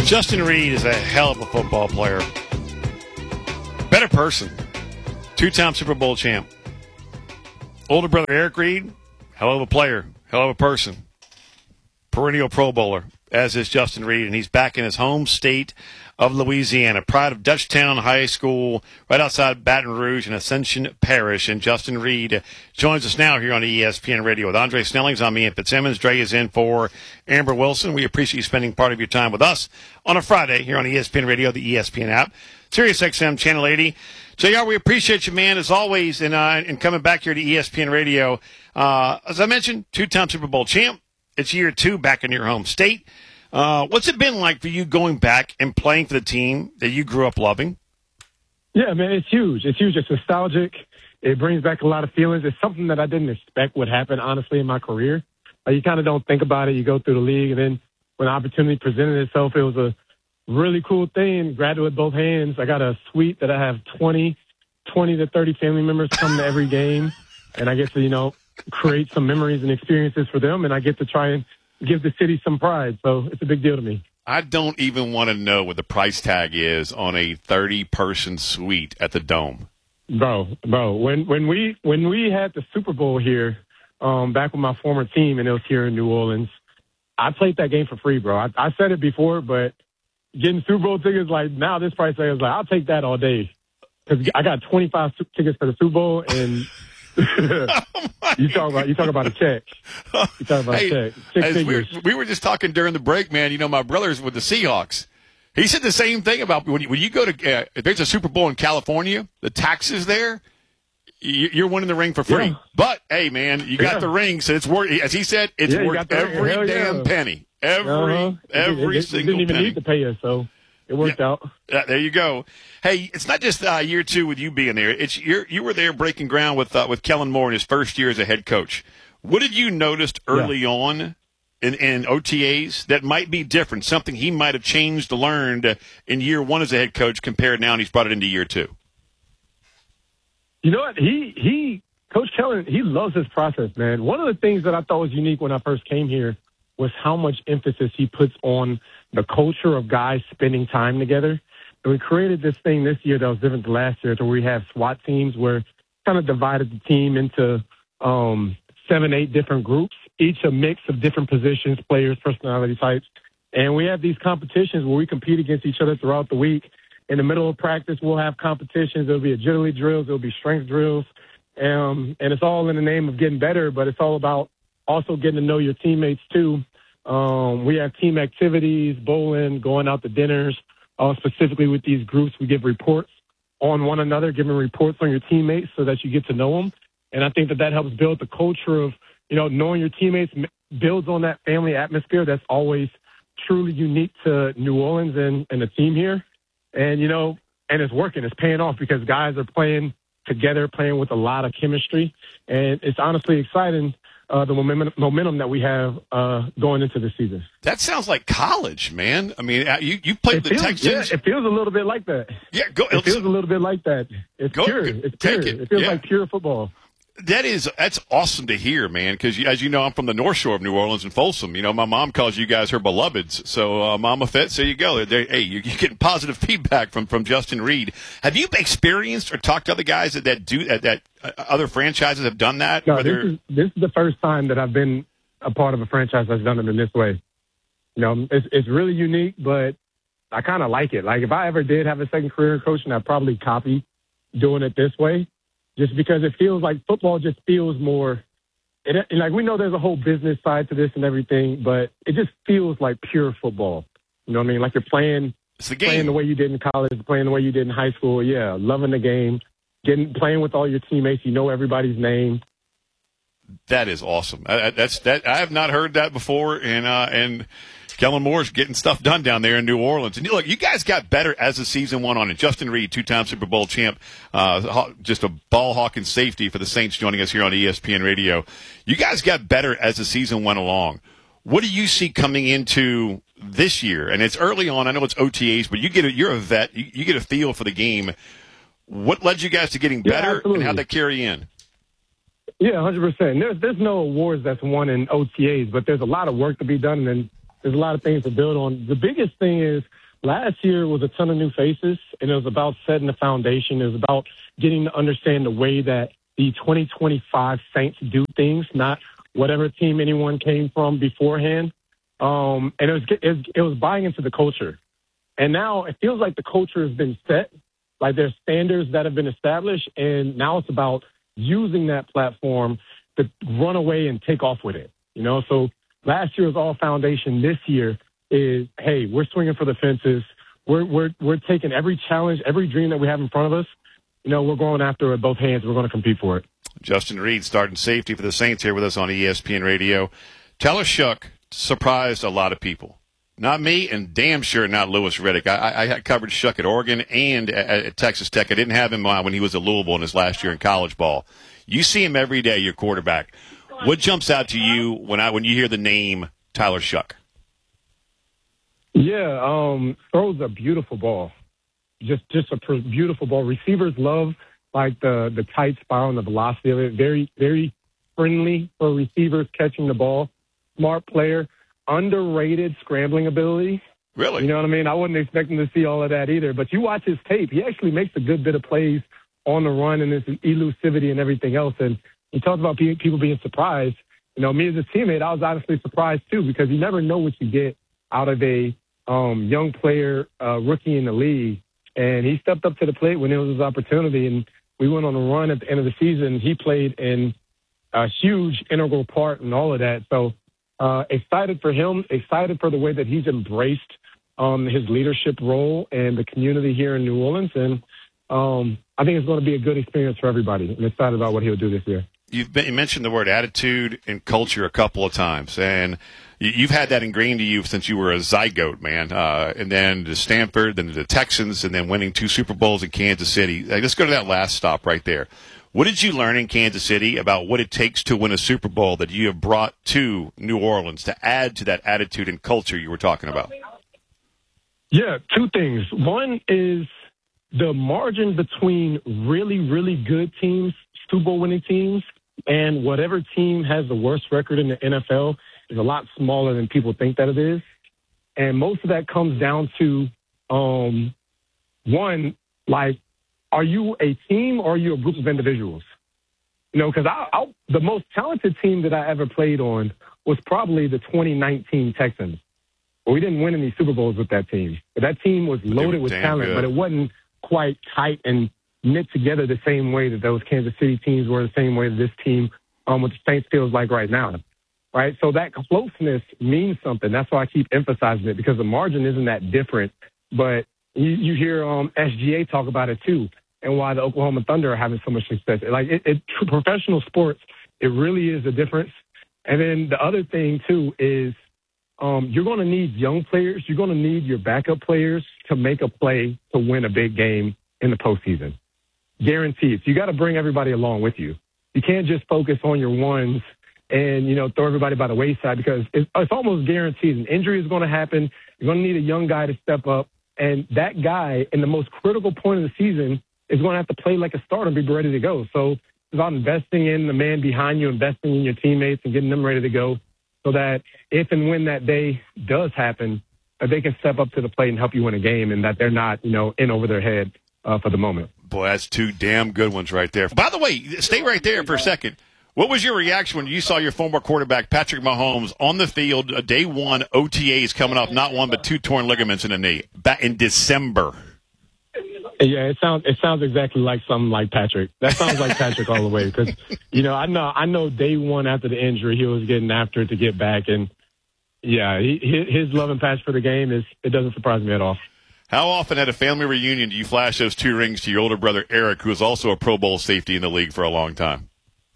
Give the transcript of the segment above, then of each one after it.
Justin Reid is a hell of a football player. Better person. Two-time Super Bowl champ. Older brother Eric Reid, hell of a player, hell of a person. Perennial Pro Bowler, as is Justin Reid, and he's back in his home state of Louisiana. Pride of Dutchtown High School, right outside Baton Rouge in Ascension Parish. And Justin Reid joins us now here on ESPN Radio with Andre Snellings. I'm Ian Fitzsimmons. Dre is in for Amber Wilson. We appreciate you spending part of your time with us on a Friday here on ESPN Radio, the ESPN app, Sirius XM Channel 80. JR, we appreciate you, man, as always, in coming back here to ESPN Radio. As I mentioned, two-time Super Bowl champ. It's year 2 back in your home state. What's it been like for you going back and playing for the team that you grew up loving? Yeah, man, it's huge. It's huge. It's nostalgic. It brings back a lot of feelings. It's something that I didn't expect would happen, honestly, in my career. You kind of don't think about it. You go through the league, and then when the opportunity presented itself, it was a really cool thing. Grabbed it with both hands. I got a suite that I have 20 to 30 family members come to every game, and I get to, create some memories and experiences for them, and I get to try and give the city some pride. So it's a big deal to me. I don't even want to know what the price tag is on a 30-person suite at the Dome. Bro, when we had the Super Bowl here, back with my former team, and it was here in New Orleans, I played that game for free, bro. I said it before, but getting Super Bowl tickets, now this price tag is I'll take that all day. Because I got 25 tickets for the Super Bowl, and you talk about a check. You talk about a check. Six figures. We were just talking during the break, man. My brother's with the Seahawks. He said the same thing about when you go to if there's a Super Bowl in California, the taxes there, you're winning the ring for free. Yeah. But hey, man, you got the ring, so it's worth. As he said, it's worth every damn penny. Every single didn't even penny. need to pay us, so it worked out. There you go. Hey, it's not just year 2 with you being there. It's you were there breaking ground with Kellen Moore in his first year as a head coach. What did you notice early on in OTAs that might be different? Something he might have changed or learned in year 1 as a head coach compared now, and he's brought it into year 2. You know what? Coach Kellen, he loves his process, man. One of the things that I thought was unique when I first came here was how much emphasis he puts on the culture of guys spending time together. And we created this thing this year that was different than last year, where we have SWAT teams where kind of divided the team into 7-8 different groups, each a mix of different positions, players, personality types. And we have these competitions where we compete against each other throughout the week. In the middle of practice, we'll have competitions. There'll be agility drills. There'll be strength drills. And it's all in the name of getting better, but it's all about also getting to know your teammates, too. We have team activities, bowling, going out to dinners. Specifically with these groups, we give reports on one another, giving reports on your teammates so that you get to know them. And I think that helps build the culture of, knowing your teammates builds on that family atmosphere that's always truly unique to New Orleans and the team here. And, and it's working. It's paying off because guys are playing together, playing with a lot of chemistry. And it's honestly exciting. The momentum that we have going into the season. That sounds like college, man. I mean, you played the Texans. Yeah, it feels a little bit like that. Yeah, it feels a little bit like that. It's pure. It's pure. It feels like pure football. That's awesome to hear, man, because as you know, I'm from the North Shore of New Orleans and Folsom. My mom calls you guys her beloveds. So, Mama Fitz, there you go. Hey, you're getting positive feedback from Justin Reid. Have you experienced or talked to other guys that other franchises have done that? No, this is the first time that I've been a part of a franchise that's done it in this way. It's really unique, but I kind of like it. Like, if I ever did have a second career in coaching, I'd probably copy doing it this way. Just because it feels like football just feels more we know there's a whole business side to this and everything, but it just feels like pure football. You know what I mean? Like you're playing the way you did in college, playing the way you did in high school. Yeah, loving the game, playing with all your teammates. You know everybody's name. That is awesome. I have not heard that before, and Kellen Moore's getting stuff done down there in New Orleans. And look, you guys got better as the season went on. And Justin Reid, 2-time Super Bowl champ, just a ball-hawking safety for the Saints, joining us here on ESPN Radio. You guys got better as the season went along. What do you see coming into this year? And it's early on. I know it's OTAs, but you're a vet. You get a feel for the game. What led you guys to getting better, and how'd that carry in? Yeah, 100%. There's no awards that's won in OTAs, but there's a lot of work to be done, and there's a lot of things to build on. The biggest thing is last year was a ton of new faces, and it was about setting the foundation. It was about getting to understand the way that the 2025 Saints do things, not whatever team anyone came from beforehand. And it was buying into the culture. And now it feels like the culture has been set, like there's standards that have been established, and now it's about using that platform to run away and take off with it. So last year was all foundation. This year is, hey, we're swinging for the fences. We're taking every challenge, every dream that we have in front of us. We're going after it with both hands. We're going to compete for it. Justin Reid, starting safety for the Saints, here with us on ESPN Radio. Tyler Shough surprised a lot of people. Not me, and damn sure not Louis Riddick. I had covered Shough at Oregon and at Texas Tech. I didn't have him when he was at Louisville in his last year in college ball. You see him every day, your quarterback. What jumps out to you when you hear the name Tyler Shough? Yeah, throws a beautiful ball. Just a beautiful ball. Receivers love the tight spiral and the velocity of it. Very, very friendly for receivers catching the ball. Smart player. Underrated scrambling ability. Really? You know what I mean? I wasn't expecting to see all of that either. But you watch his tape. He actually makes a good bit of plays on the run and his elusivity and everything else. And he talks about people being surprised. Me as a teammate, I was honestly surprised too, because you never know what you get out of a young player, rookie in the league. And he stepped up to the plate when it was his opportunity. And we went on a run at the end of the season. He played in a huge integral part in all of that. So, excited for him, excited for the way that he's embraced his leadership role and the community here in New Orleans. And I think it's going to be a good experience for everybody. I'm excited about what he'll do this year. You mentioned the word attitude and culture a couple of times, and you've had that ingrained to you since you were a zygote, man. And then to Stanford, then to the Texans, and then winning 2 Super Bowls in Kansas City. Let's go to that last stop right there. What did you learn in Kansas City about what it takes to win a Super Bowl that you have brought to New Orleans to add to that attitude and culture you were talking about? Yeah, 2 things. One is the margin between really, really good teams, Super Bowl winning teams, and whatever team has the worst record in the NFL is a lot smaller than people think that it is. And most of that comes down to, one, are you a team or are you a group of individuals? Because the most talented team that I ever played on was probably the 2019 Texans. Well, we didn't win any Super Bowls with that team. But that team was loaded with talent, but it wasn't quite tight and knit together the same way that those Kansas City teams were, the same way that this team with the Saints feels like right now. Right? So that closeness means something. That's why I keep emphasizing it, because the margin isn't that different. But you hear SGA talk about it too, and why the Oklahoma Thunder are having so much success. Professional sports, it really is a difference. And then the other thing too is you're going to need young players. You're going to need your backup players to make a play to win a big game in the postseason. Guaranteed. So you got to bring everybody along with you. You can't just focus on your ones and, throw everybody by the wayside, because it's almost guaranteed an injury is going to happen. You're going to need a young guy to step up. And that guy, in the most critical point of the season, is going to have to play like a starter and be ready to go. So it's about investing in the man behind you, investing in your teammates and getting them ready to go, so that if and when that day does happen, they can step up to the plate and help you win a game, and that they're not, in over their head for the moment. Boy, that's 2 damn good ones right there. By the way, stay right there for a second. What was your reaction when you saw your former quarterback, Patrick Mahomes, on the field, day 1, OTAs coming off not 1 but 2 torn ligaments in the knee, back in December? Yeah, it sounds exactly like something like Patrick. That sounds like Patrick all the way, because I know day 1 after the injury he was getting after it to get back, and yeah, his love and passion for the game it doesn't surprise me at all. How often at a family reunion do you flash those 2 rings to your older brother Eric, who is also a Pro Bowl safety in the league for a long time?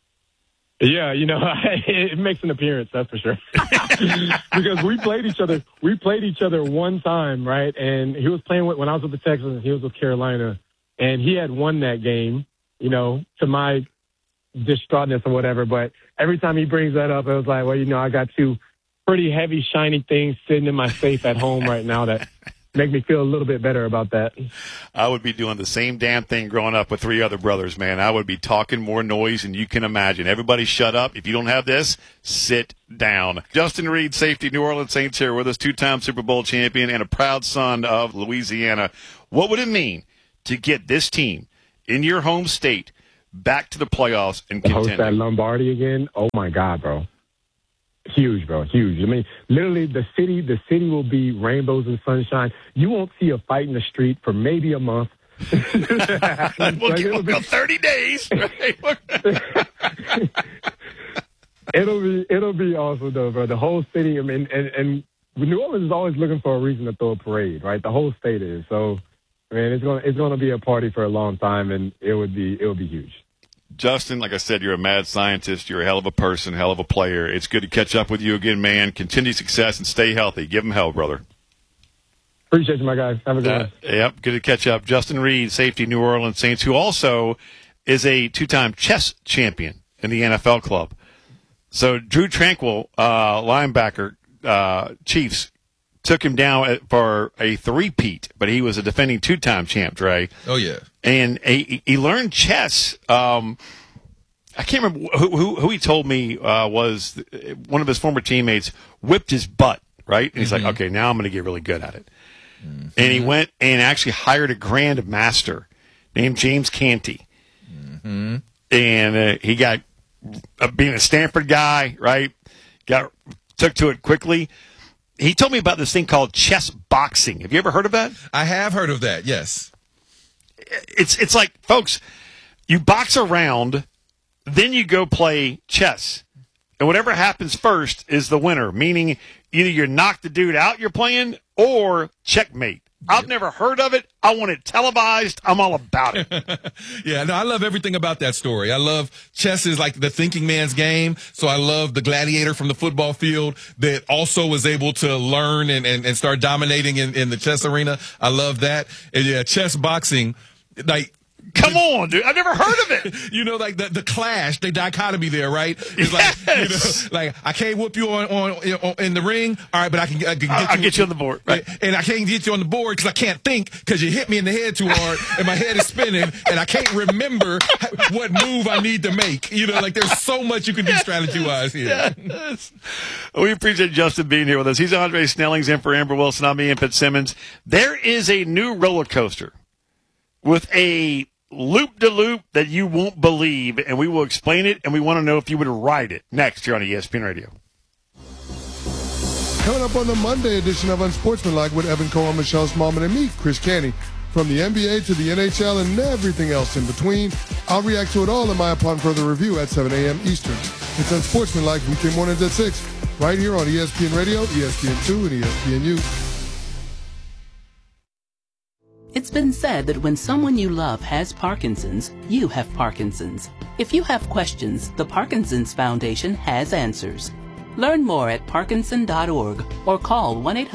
Yeah, it makes an appearance, that's for sure. Because we played each other. We played each other one time, right? And he was playing when I was with the Texans. He was with Carolina, and he had won that game. To my distraughtness or whatever. But every time he brings that up, I was like, well, I got 2 pretty heavy, shiny things sitting in my safe at home right now that make me feel a little bit better about that. I would be doing the same damn thing growing up with 3 other brothers, man. I would be talking more noise than you can imagine. Everybody shut up. If you don't have this, sit down. Justin Reed, safety, New Orleans Saints here with us, 2-time Super Bowl champion and a proud son of Louisiana. What would it mean to get this team in your home state back to the playoffs and to host contend? that Lombardi again? Oh, my God, bro. Huge, bro. Huge. I mean, literally, the city will be rainbows and sunshine. You won't see a fight in the street for maybe a month. We'll give them 30 days. Right? It'll be awesome, though, bro. The whole city, I mean, and New Orleans is always looking for a reason to throw a parade, right? The whole state is. So, man, it's gonna be a party for a long time, and it would be huge. Justin, like I said, you're a mad scientist. You're a hell of a person, hell of a player. It's good to catch up with you again, man. Continue success and stay healthy. Give them hell, brother. Appreciate you, my guys. Have a good one. Yep, good to catch up. Justin Reed, safety, New Orleans Saints, who also is a 2-time chess champion in the NFL club. So Drew Tranquill, linebacker, Chiefs, took him down for a 3-peat, but he was a defending 2-time champ, Dre. Oh, yeah. And he learned chess. I can't remember who he told me was one of his former teammates whipped his butt, right? And he's like, okay, now I'm going to get really good at it. And he went and actually hired a grandmaster named James Canty. And he got, being a Stanford guy, right, took to it quickly. He told me about this thing called chess boxing. Have you ever heard of that? I have heard of that, yes. It's like, folks, you box around, then you go play chess. And whatever happens first is the winner, meaning either you knock the dude out you're playing or checkmate. I've never heard of it. I want it televised. I'm all about it. Yeah, no, I love everything about that story. I love chess is like the thinking man's game. So I love the gladiator from the football field that also was able to learn and start dominating in the chess arena. I love that. And yeah, chess boxing, like, come on, dude. I've never heard of it. You know, like the clash, the dichotomy there, right? It's like, Yes. you know, like I can't whoop you on in the ring. All right, but I'll get you on the board. Right. And I can't get you on the board because I can't think because you hit me in the head too hard and my head is spinning and I can't remember what move I need to make. You know, like there's so much you can do strategy-wise here. Yes. We appreciate Justin being here with us. He's Andre Snelling's in for Amber Wilson. I'm Ian Fitzsimmons. There is a new roller coaster with a loop-de-loop that you won't believe, and we will explain it, and we want to know if you would ride it next here on ESPN Radio. Coming up on the Monday edition of Unsportsmanlike with Evan Cohen, Michelle Smallman, and me, Chris Canty. From the NBA to the NHL and everything else in between, I'll react to it all in my Upon Further Review at 7 a.m. Eastern. It's Unsportsmanlike weekday mornings at 6, right here on ESPN Radio, ESPN2, and ESPNU. It's been said that when someone you love has Parkinson's, you have Parkinson's. If you have questions, the Parkinson's Foundation has answers. Learn more at parkinson.org or call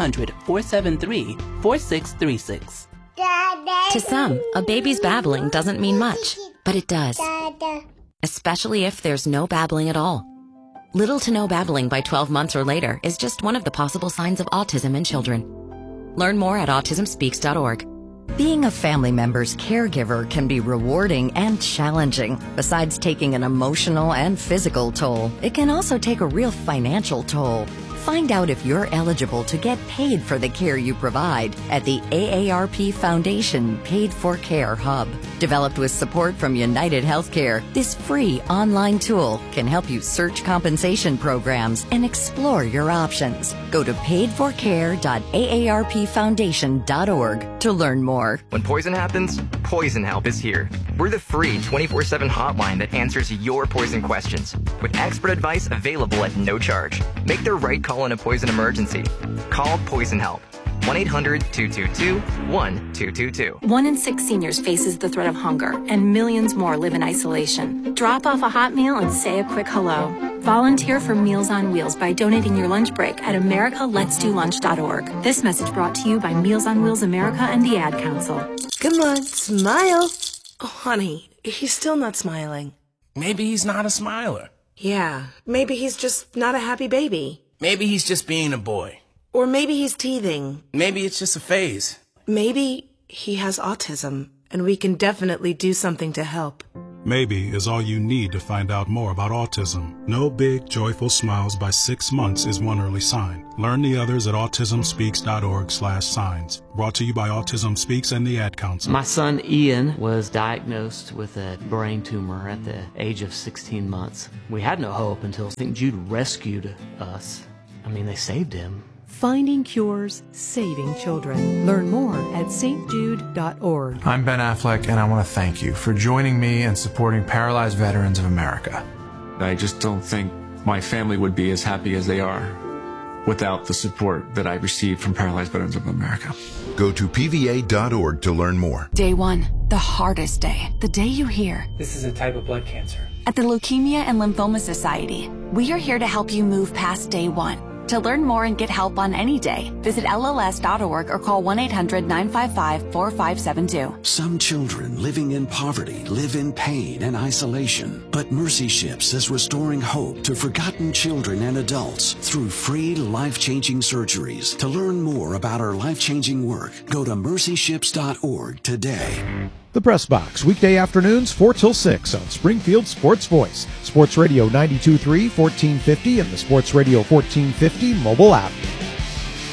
1-800-473-4636. To some, a baby's babbling doesn't mean much, but it does. Especially if there's no babbling at all. Little to no babbling by 12 months or later is just one of the possible signs of autism in children. Learn more at autismspeaks.org. Being a family member's caregiver can be rewarding and challenging. Besides taking an emotional and physical toll, it can also take a real financial toll. Find out if you're eligible to get paid for the care you provide at the AARP Foundation Paid for Care Hub. Developed with support from United Healthcare, this free online tool can help you search compensation programs and explore your options. Go to paidforcare.aarpfoundation.org to learn more. When poison happens, Poison Help is here. We're the free 24/7 hotline that answers your poison questions with expert advice available at no charge. Make the right call in a poison emergency. Call Poison Help. 1-800-222-1222. 1 in 6 seniors faces the threat of hunger, and millions more live in isolation. Drop off a hot meal and say a quick hello. Volunteer for Meals on Wheels by donating your lunch break at americaletsdolunch.org. This message brought to you by Meals on Wheels America and the Ad Council. Come on, smile. Oh, honey, he's still not smiling. Maybe he's not a smiler. Yeah, maybe he's just not a happy baby. Maybe he's just being a boy. Or maybe he's teething. Maybe it's just a phase. Maybe he has autism, and we can definitely do something to help. Maybe is all you need to find out more about autism. No big, joyful smiles by 6 months is one early sign. Learn the others at autismspeaks.org/signs. Brought to you by Autism Speaks and the Ad Council. My son Ian was diagnosed with a brain tumor at the age of 16 months. We had no hope until St. Jude rescued us. I mean, they saved him. Finding cures, saving children. Learn more at stjude.org. I'm Ben Affleck, and I want to thank you for joining me and supporting Paralyzed Veterans of America. I just don't think my family would be as happy as they are without the support that I received from Paralyzed Veterans of America. Go to PVA.org to learn more. Day 1, the hardest day. The day you hear, "This is a type of blood cancer." At the Leukemia and Lymphoma Society, we are here to help you move past day 1. To learn more and get help on any day, visit LLS.org or call 1-800-955-4572. Some children living in poverty live in pain and isolation, but Mercy Ships is restoring hope to forgotten children and adults through free life-changing surgeries. To learn more about our life-changing work, go to mercyships.org today. The Press Box, weekday afternoons 4 till 6 on Springfield Sports Voice, Sports Radio 92.3, 1450, and the Sports Radio 1450 mobile app.